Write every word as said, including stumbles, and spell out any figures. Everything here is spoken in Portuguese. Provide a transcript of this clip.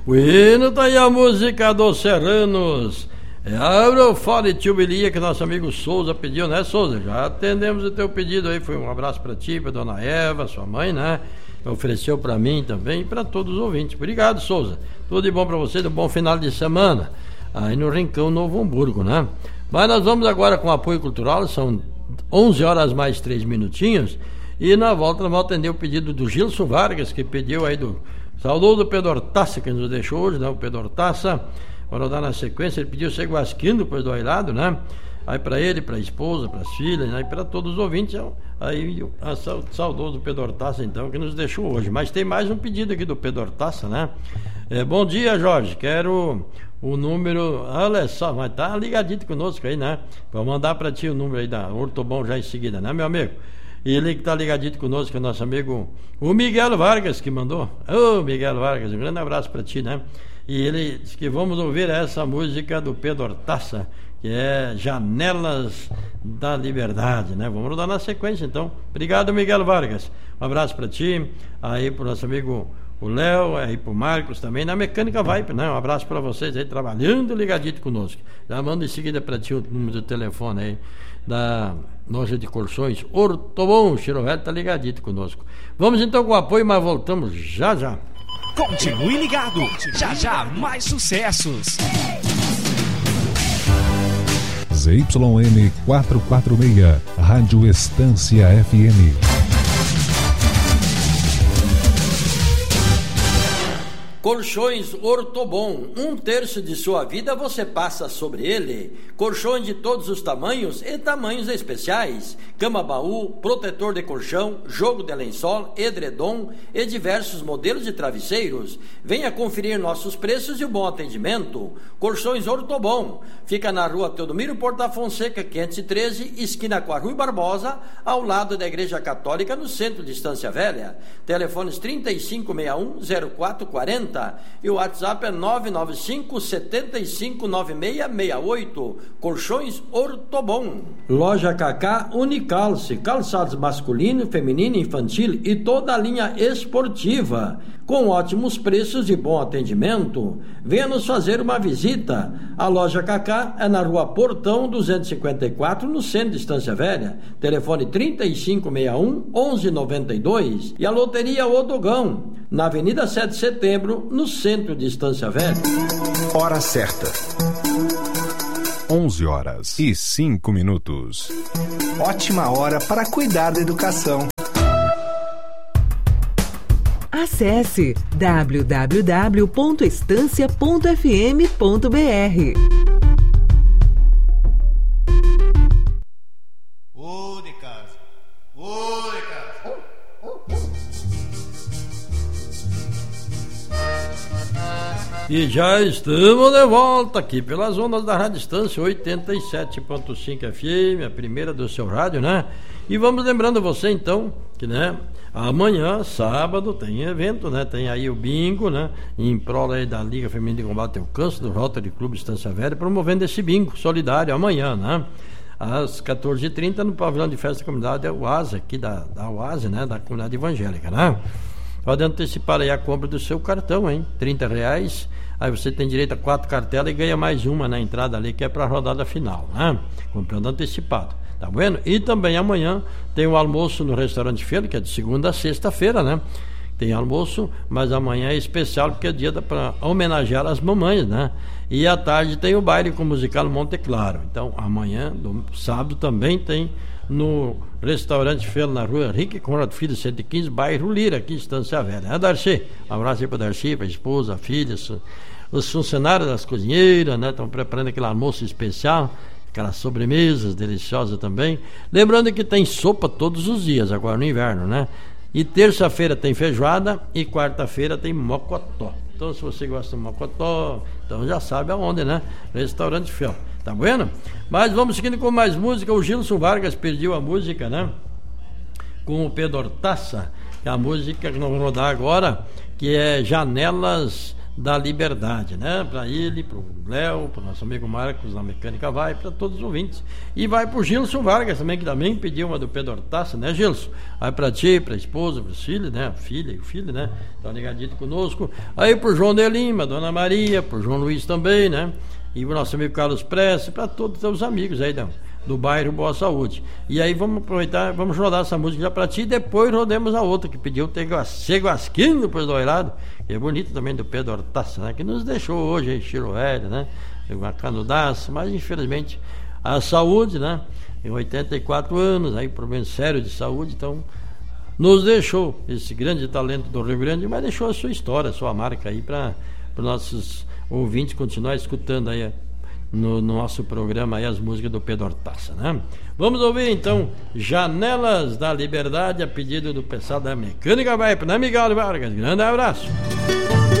O hino tá aí, a música dos Serranos. É a Fole Tchubilia que nosso amigo Souza pediu, né, Souza? Já atendemos o teu pedido aí. Foi um abraço pra ti, pra dona Eva, sua mãe, né? Ofereceu pra mim também e pra todos os ouvintes. Obrigado, Souza. Tudo de bom pra você, um bom final de semana. Aí no Rincão Novo Hamburgo, né? Mas nós vamos agora com apoio cultural, são onze horas mais três minutinhos. E na volta nós vamos atender o pedido do Gilson Vargas, que pediu aí do saudoso Pedro Hortaça, que nos deixou hoje, né? O Pedro Hortaça. Vamos dar na sequência, ele pediu ser guasquino depois do ailado, né? Aí para ele, para a esposa, para as filhas, aí para todos os ouvintes, aí o saudoso Pedro Hortaça, então, que nos deixou hoje. Mas tem mais um pedido aqui do Pedro Hortaça, né? É, bom dia, Jorge, quero o número, olha só, mas tá ligadito conosco aí, né? Vou mandar para ti o número aí da Ortobon já em seguida, né, meu amigo? E ele que tá ligadito conosco, é nosso amigo, o Miguel Vargas, que mandou. Ô, Miguel Vargas, um grande abraço para ti, né? E ele disse que vamos ouvir essa música do Pedro Hortaça, que é Janelas da Liberdade, né? Vamos dar na sequência, então. Obrigado, Miguel Vargas. Um abraço para ti, aí pro nosso amigo o Léo, aí pro Marcos também, na Mecânica Vibe, né? Um abraço para vocês aí, trabalhando ligadito conosco. Já mando em seguida para ti o número do telefone aí da loja de colchões Ortobon, Chirovelho, tá ligadito conosco. Vamos então com o apoio, mas voltamos já já. Continue ligado, já já mais sucessos. Z Y M quatrocentos e quarenta e seis, Rádio Estância F M. Colchões Ortobon, um terço de sua vida você passa sobre ele. Colchões de todos os tamanhos e tamanhos especiais. Cama-baú, protetor de colchão, jogo de lençol, edredom e diversos modelos de travesseiros. Venha conferir nossos preços e o bom atendimento. Colchões Ortobon, fica na rua Teodomiro Porta Fonseca, quinhentos e treze, esquina com a Rui Barbosa, ao lado da Igreja Católica, no centro de Estância Velha. Telefones trinta e cinco sessenta e um, zero quatro quarenta e o WhatsApp é nove nove cinco, sete cinco, nove seis seis oito. Colchões Ortobon. Loja Cacá Unicalce, calçados masculino, feminino, infantil e toda a linha esportiva, com ótimos preços e bom atendimento. Venha nos fazer uma visita. A Loja Cacá é na rua Portão duzentos e cinquenta e quatro, no centro de Estância Velha. Telefone trinta e cinco sessenta e um, onze noventa e dois. E a Loteria Odogão, na Avenida sete de Setembro, no centro de Estância Velha. Hora certa. onze horas e cinco minutos. Ótima hora para cuidar da educação. Acesse w w w ponto estância ponto f m ponto b r. Ô de casa, ô de casa. E já estamos de volta aqui pelas ondas da Rádio Estância oitenta e sete ponto cinco F M, a primeira do seu rádio, né? E vamos lembrando você então que, né, amanhã, sábado, tem evento, né? Tem aí o bingo, né? Em prol aí da Liga Feminina de Combate ao Câncer, do Rotary Clube Estância Velha, promovendo esse bingo solidário amanhã, né? Às quatorze e trinta no pavilhão de festa da comunidade U A S, aqui da, da U A S, né? Da comunidade evangélica, né? Pode antecipar aí a compra do seu cartão, hein? trinta reais. Aí você tem direito a quatro cartelas e ganha mais uma na entrada ali, que é para a rodada final, né? Comprando antecipado. Tá vendo? E também amanhã tem o almoço no Restaurante Feira, que é de segunda a sexta-feira, né? Tem almoço, mas amanhã é especial porque é dia para homenagear as mamães, né? E à tarde tem o baile com o musical Monte Claro. Então amanhã, do sábado, também tem no Restaurante Feira, na rua Henrique Conrado Filho, cento e quinze, bairro Lira, aqui em Estância Velha. É, Darcy? Um abraço aí para Darcy, para a esposa, a filha, os funcionários das cozinheiras, né? Estão preparando aquele almoço especial, aquelas sobremesas deliciosas também. Lembrando que tem sopa todos os dias, agora no inverno, né? E terça-feira tem feijoada e quarta-feira tem mocotó. Então, se você gosta de mocotó, então já sabe aonde, né? Restaurante Feira. Tá vendo? Mas vamos seguindo com mais música. O Gilson Vargas pediu a música, né? Com o Pedro Hortaça, que é a música que nós vamos rodar agora, que é Janelas da Liberdade, né? Para ele, para o Léo, para o nosso amigo Marcos da Mecânica Vai, para todos os ouvintes. E vai para o Gilson Vargas também, que também pediu uma do Pedro Hortaça, né, Gilson? Vai para ti, para a esposa, para os filhos, né? A filha e o filho, né? Estão ligadinhos conosco. Aí para o João de Lima, Dona Maria, para o João Luiz também, né? E o nosso amigo Carlos Prestes, para todos os amigos aí do, do bairro Boa Saúde. E aí vamos aproveitar, vamos rodar essa música já para ti, e depois rodemos a outra que pediu o Seguasquinho depois do Oirado, que é bonito também, do Pedro Hortaça, né? Que nos deixou hoje aí, Chiro Velho, né? Uma canudaça, mas infelizmente a saúde, né? Em oitenta e quatro anos, aí problema sério de saúde, então nos deixou esse grande talento do Rio Grande, mas deixou a sua história, a sua marca aí para os nossos ouvintes continuar escutando aí no, no nosso programa aí as músicas do Pedro Hortaça, né? Vamos ouvir então Janelas da Liberdade, a pedido do pessoal da Mecânica Vai, né, Miguel Vargas? Grande abraço.